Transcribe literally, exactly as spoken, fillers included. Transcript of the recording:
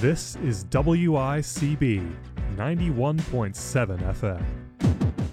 This is W I C B ninety-one point seven F M.